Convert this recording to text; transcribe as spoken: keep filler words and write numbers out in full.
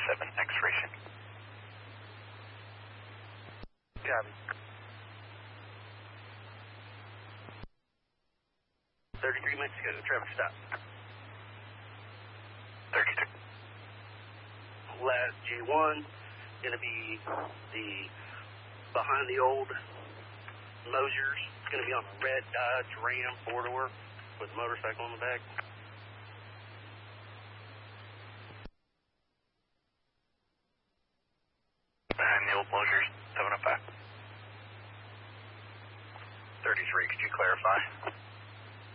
seven expiration. Copy. thirty-three Mexico, traffic stop. thirty-two. Last J one, gonna be the, behind the old Mosier's. It's gonna be on a red Dodge Ram four-door with a motorcycle on the back. Behind the old Mosier's, seven oh five. thirty-three, could you clarify?